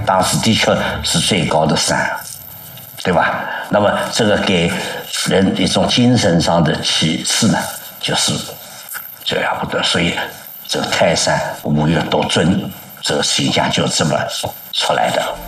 当时的确是最高的山，对吧？那么这个给人一种精神上的启示呢，就是这样不得。所以这个泰山五岳斗尊这个形象就这么出来的。